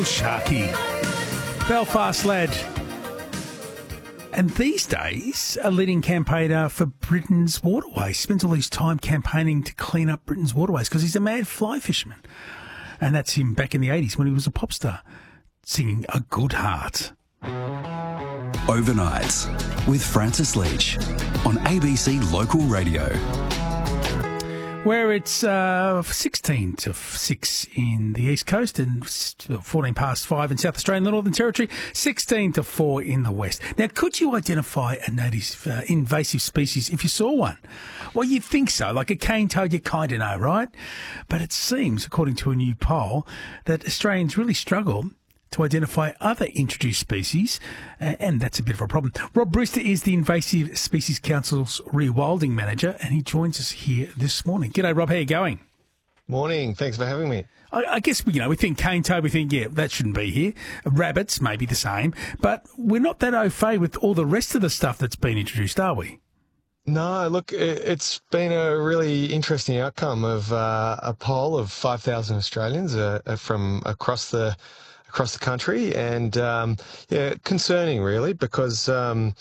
Sharky, Belfast lad. And these days, a leading campaigner for Britain's waterways. Spends all his time campaigning to clean up Britain's waterways because he's a mad fly fisherman. And that's him back in the 80s when he was a pop star, singing A Good Heart. Overnights with Francis Leach on ABC Local Radio. Where it's 16 to 6 in the East Coast and 14 past 5 in South Australia and the Northern Territory, 16 to 4 in the West. Now, could you identify a native invasive species if you saw one? Well, you'd think so. Like a cane toad, you kind of know, right? But it seems, according to a new poll, that Australians really struggle to identify other introduced species, and that's a bit of a problem. Rob Brewster is the Invasive Species Council's rewilding manager, and he joins us here this morning. G'day, Rob. How are you going? Morning. Thanks for having me. I guess, we think cane toad, we think, yeah, that shouldn't be here. Rabbits may be the same, but we're not that au fait with all the rest of the stuff that's been introduced, are we? No, look, it's been a really interesting outcome of a poll of 5,000 Australians from across the country, and concerning really, because I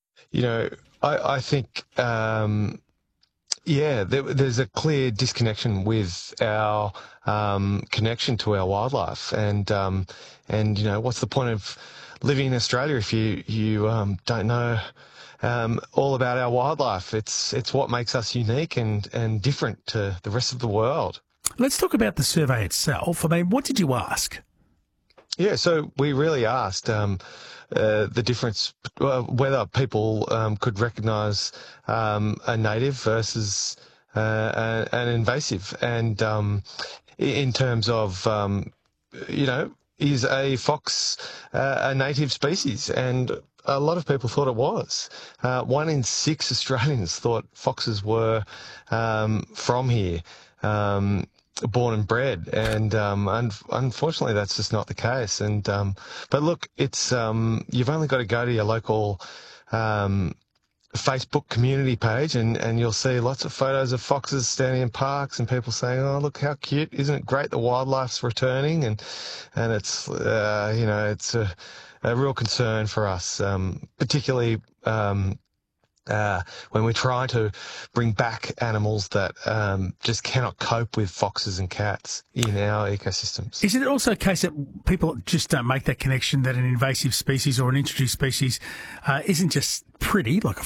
think there's a clear disconnection with our connection to our wildlife, and what's the point of living in Australia if you don't know all about our wildlife? It's what makes us unique and different to the rest of the world. Let's talk about the survey itself. I mean, what did you ask? Yeah, so we really asked the difference, whether people could recognise a native versus an invasive, and in terms of, is a fox a native species? And a lot of people thought it was. 1 in 6 Australians thought foxes were from here. Born and bred, and unfortunately that's just not the case. And but look, it's you've only got to go to your local Facebook community page, and you'll see lots of photos of foxes standing in parks, and people saying, "Oh, look how cute! Isn't it great? The wildlife's returning," and it's it's a real concern for us, particularly. When we try to bring back animals that just cannot cope with foxes and cats in our ecosystems. Is it also a case that people just don't make that connection that an invasive species or an introduced species isn't just pretty, like a